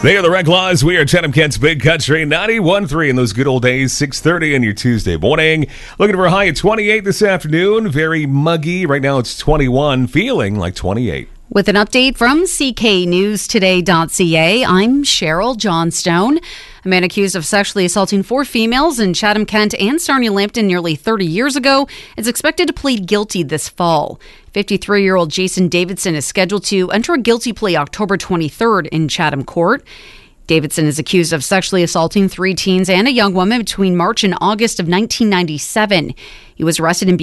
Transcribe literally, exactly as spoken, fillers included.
They are the Rec Laws. We are Chatham Kent's Big Country ninety-one point three in those good old days, six thirty on your Tuesday morning. Looking for a high at twenty-eight this afternoon. Very muggy. Right now it's twenty-one, feeling like twenty-eight. With an update from C K News Today dot C A, I'm Cheryl Johnstone. A man accused of sexually assaulting four females in Chatham Kent and Sarnia Lambton nearly thirty years ago is expected to plead guilty this fall. fifty-three-year-old Jason Davidson is scheduled to enter a guilty plea October twenty-third in Chatham Court. Davidson is accused of sexually assaulting three teens and a young woman between March and August of nineteen ninety-seven. He was arrested in